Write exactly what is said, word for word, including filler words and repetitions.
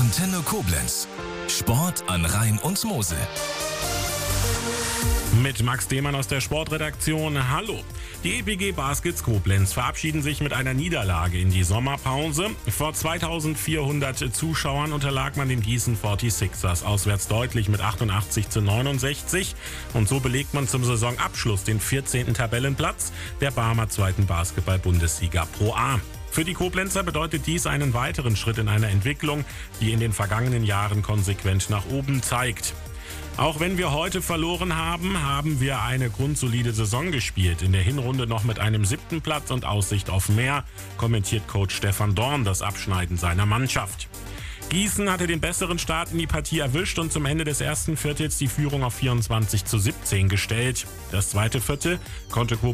Antenne Koblenz. Sport an Rhein und Mosel. Mit Max Demann aus der Sportredaktion. Hallo. Die E P G Baskets Koblenz verabschieden sich mit einer Niederlage in die Sommerpause. Vor zweitausendvierhundert Zuschauern unterlag man den Gießen forty-sixers auswärts deutlich mit achtundachtzig zu neunundsechzig. Und so belegt man zum Saisonabschluss den vierzehnten Tabellenplatz der Barmer zweiten Basketball-Bundesliga Pro A. Für die Koblenzer bedeutet dies einen weiteren Schritt in einer Entwicklung, die in den vergangenen Jahren konsequent nach oben zeigt. Auch wenn wir heute verloren haben, haben wir eine grundsolide Saison gespielt. In der Hinrunde noch mit einem siebten Platz und Aussicht auf mehr, kommentiert Coach Stefan Dorn das Abschneiden seiner Mannschaft. Gießen hatte den besseren Start in die Partie erwischt und zum Ende des ersten Viertels die Führung auf vierundzwanzig zu siebzehn gestellt. Das zweite Viertel konnte Koblenz